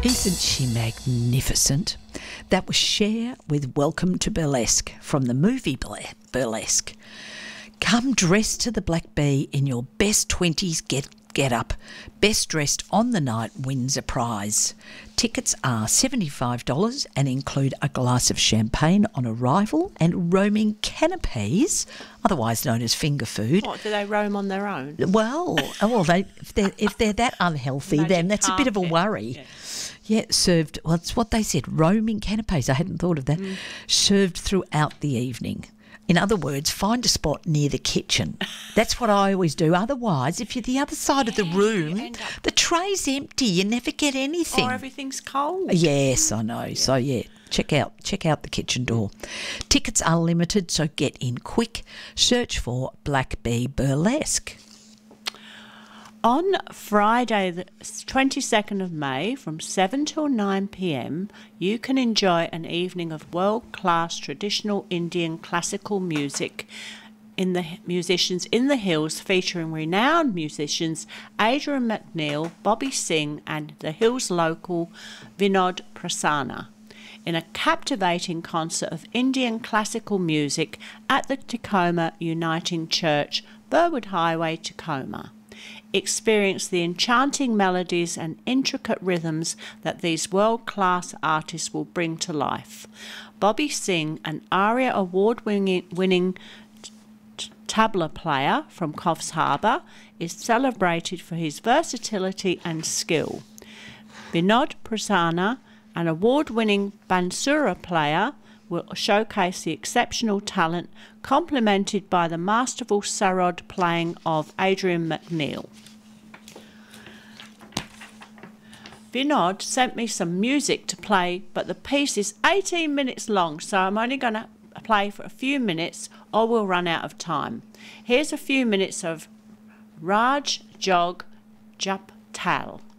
Isn't she magnificent? That was Cher with Welcome to Burlesque from the movie Burlesque. Come dressed to the Black Bee in your best 20s get up. Best dressed on the night wins a prize. Tickets are $75 and include a glass of champagne on arrival and roaming canapes, otherwise known as finger food. What, do they roam on their own? Well, if they're that unhealthy, Magic then that's a bit of a carpet. worry. Yeah, served, well, it's what they said, roaming canapes. I hadn't thought of that. Served throughout the evening. In other words, find a spot near the kitchen. That's what I always do. Otherwise, if you're the other side of the room, the tray's empty. You never get anything. Or everything's cold. Yes, I know. Yeah. So, yeah, check out the kitchen door. Tickets are limited, so get in quick. Search for Black Bee Burlesque. On Friday, the 22nd of May, from 7 till 9 p.m, you can enjoy an evening of world-class traditional Indian classical music in the Musicians in the Hills, featuring renowned musicians Adrian McNeil, Bobby Singh and the Hills local Vinod Prasanna, in a captivating concert of Indian classical music at the Tacoma Uniting Church, Burwood Highway, Tacoma. Experience the enchanting melodies and intricate rhythms that these world-class artists will bring to life. Bobby Singh, an ARIA award-winning tabla player from Coffs Harbour, is celebrated for his versatility and skill. Vinod Prasanna, an award-winning Bansura player, will showcase the exceptional talent complemented by the masterful sarod playing of Adrian McNeil. Vinod sent me some music to play, but the piece is 18 minutes long, so I'm only going to play for a few minutes or we'll run out of time. Here's a few minutes of Raj Jog Jup Tal.